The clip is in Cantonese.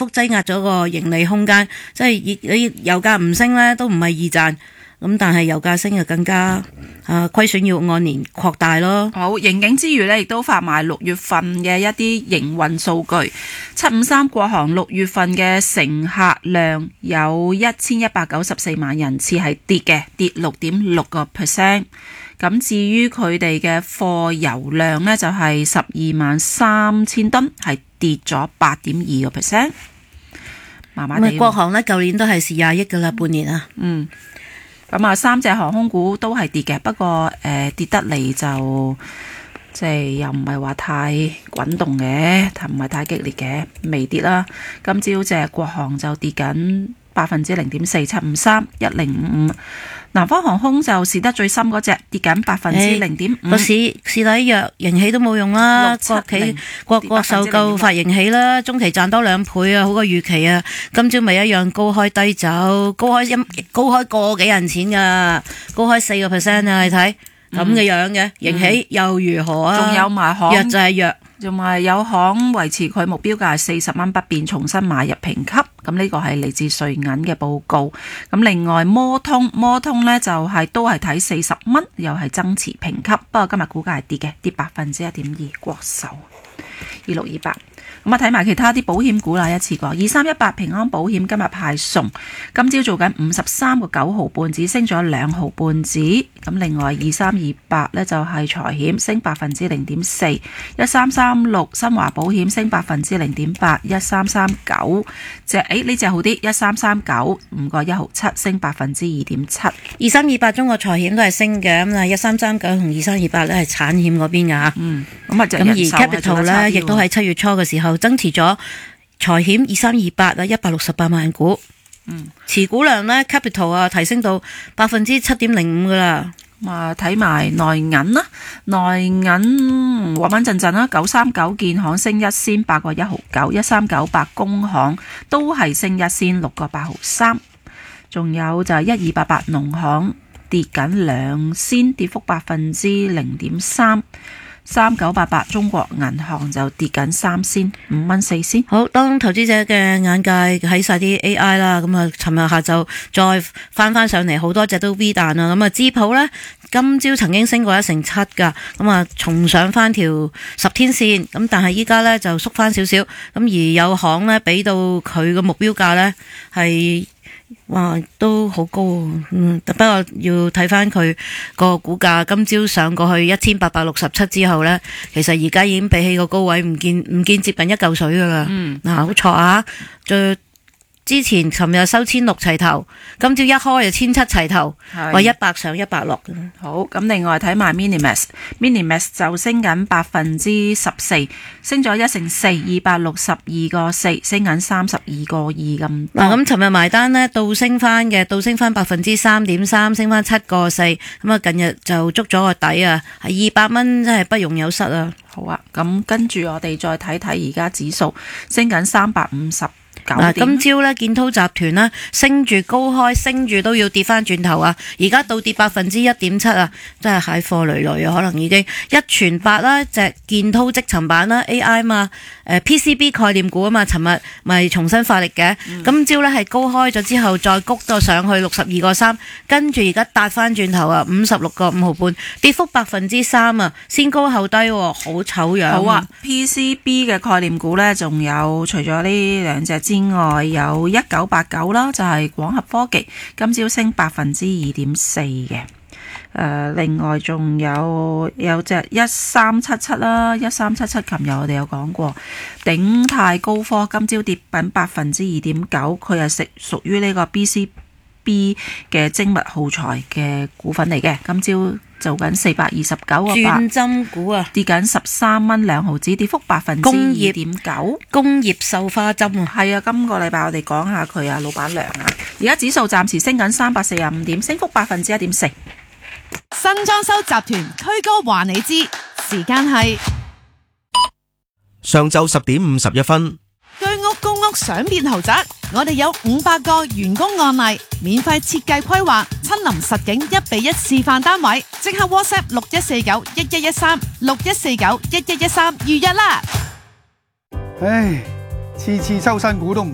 幅擠壓咗個盈利空間，即係你油價唔升咧都唔係易賺。咁但係油價升就更加虧損要按年擴大咯。 好，盈警之餘呢，亦都發埋6月份嘅一啲營運數據。753國航6月份嘅乘客量有1194萬人次係跌嘅，跌 6.6%。咁至於佢哋嘅貨油量呢，就係123000噸，係跌咗 8.2%。麻麻地。 國航呢，舊年都係蝕20億噶啦，半年啊。 咁啊，3隻航空股都係跌嘅，不過跌得嚟就即係又唔係話太滾動嘅，唔係太激烈嘅，微跌啦。今朝隻國航就跌緊0.4%，753、1055。南方航空就蝕得最深嗰隻，跌緊0.5%。 個市底弱，盈喜都冇用啦。國壽夠發盈喜啦，中期賺多2倍啊，好過預期啊。今朝咪一樣高開低走，高開個幾銀錢噶，高開4%啊！你睇咁嘅樣嘅，盈喜又如何啊？ 仲有埋行弱就係弱。 仲埋有行維持佢目標價係40蚊不變，重新買入評級。咁呢個係嚟自瑞銀嘅報告。咁另外摩通呢就都係睇40蚊，又係增持評級。不過今日股價係跌嘅，跌1.2%。國壽2628。咁啊，睇埋其他啲保險股啦，一次過2318平安保險今日派送，今朝做緊53個9毫半，只升咗2毫半子。咁另外2328呢就係財險升0.4%， 1336新華保險升0.8%， 1339呢隻好啲，1339 5個1毫7升2.7%。 2328中國財險都係升嘅，咁啊1339同2328呢係產險嗰邊噶。咁而 Capital 呢亦都喺7月初嘅時候增持咗財險2328啊168萬股，持股量呢 Capital 啊提升到 7.05% 噶啦。 睇埋內銀啦，內銀穩穩陣陣啦，939建行升1仙8個1毫9，1398工行都係升1仙6個8毫3，仲有就係1288農行跌緊2仙，跌幅0.3%。3988中國銀行就跌緊3仙5蚊4仙。 好，當投資者嘅眼界喺晒啲 AI 啦，咁啊，尋日下晝再翻上嚟，好多隻都 V 彈啊，咁啊，智普呢，今朝曾經升過1.7%噶，咁啊，重上翻條10天線，咁但係依家呢，就縮翻少少，咁而有行呢，俾到佢個目標價呢，係。哇，都好高，不過要睇翻佢個股價，今朝上過去1867之後呢，其實而家已經比起個高位唔見接近一嚿水噶啦。好錯啊！之前尋日收1,600齊頭，今朝一開就1,700齊頭，話100上100落。 好，咁另外睇埋 Minimax 就升緊14%，升咗1.4%，262個4，升緊32個2咁。 咁尋日埋單呢，倒升翻3.3%，升翻7個4。咁啊，近日就捉咗個底啊，係200蚊，真係不容有失啊！ 好啊，咁跟住我哋再睇睇而家指數升緊350。 今朝咧建滔集團咧升住高開，升住都要跌翻轉頭啊！而家倒跌1.7%啊，真係蟹貨累累啊！可能已經1傳8啦，隻建滔積層板啦 AI 嘛，PCB 概念股啊嘛，尋日咪重新發力嘅。今朝咧係高開咗之後，再谷到上去62個3，跟住而家搭翻轉頭啊，56個5毫半，跌幅3%啊，先高後低，好醜樣。 好啊 ，PCB 嘅概念股咧，仲有除咗呢兩隻之外，有1989啦，就係廣合科技，今朝升2.4%嘅。另外仲有隻1377啦，1377，琴日我哋有講過，鼎泰高科今朝跌緊2.9%，佢係屬於呢個 PCB 嘅精密耗材嘅股份嚟嘅，今朝做緊429個8， 轉針股啊， 跌緊13蚊2毫子，跌幅2.9%。 工業繡花針啊， 係啊，今個禮拜我哋講下佢啊，老闆娘啊，而家指數暫時升緊345點，升幅1.4%。 新裝修集團推歌話你知，時間係上晝10點51分。 居屋公屋想變豪宅，我哋有500個員工案例，免費設計規劃，親臨實景1:1示範單位，即刻 WhatsApp 61491113 61491113預約啦。 唉，次次抽新股都唔